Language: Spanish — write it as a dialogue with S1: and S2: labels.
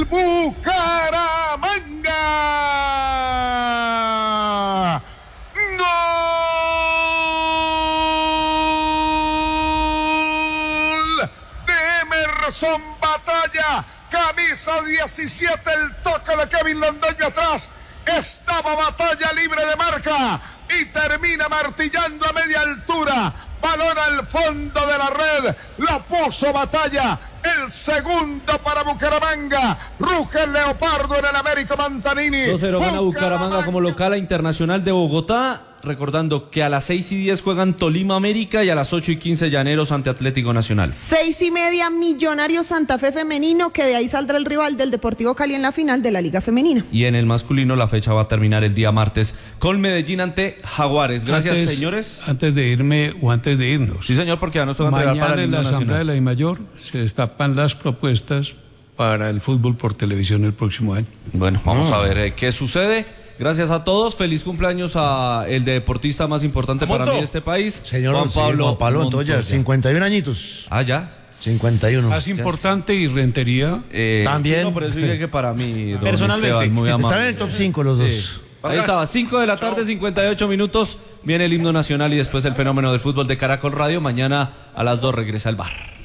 S1: Bucaramanga. Gol de Emerson Batalla, camisa 17, el toque de Kevin Londoño atrás. Estaba Batalla libre de marca y termina martillando a media altura. Balón al fondo de la red, lo puso Batalla. El segundo para Bucaramanga. Ruge el Leopardo en el Américo Mantanini.
S2: 2-0 gana Bucaramanga como local a Internacional de Bogotá. Recordando que a las 6:10 juegan Tolima América y a las 8:15 Llaneros ante Atlético Nacional.
S3: 6:30 Millonarios Santa Fe femenino, que de ahí saldrá el rival del Deportivo Cali en la final de la Liga Femenina.
S2: Y en el masculino la fecha va a terminar el día martes con Medellín ante Jaguares. Gracias, señores.
S4: Antes de irme o antes de irnos.
S2: Sí, señor, porque ya nos toca entregar para el
S4: en la Asamblea de la DIMAYOR se destapan las propuestas para el fútbol por televisión el próximo año.
S2: Bueno, vamos a ver qué sucede. Gracias a todos, feliz cumpleaños a el deportista más importante para mí de este país,
S5: señor
S2: Juan Pablo
S5: Montoya, 51 añitos.
S2: Ah, ya.
S5: 51.
S4: Más importante y Rentería.
S5: También.
S2: Sí, no, por eso dije que para mí, don
S5: personalmente,
S2: Esteban, muy amable.
S5: están en el top 5 los dos.
S2: Sí. Ahí estaba, 5 de la tarde, 58 minutos, viene el himno nacional y después el fenómeno del fútbol de Caracol Radio. Mañana a las 2 regresa el bar.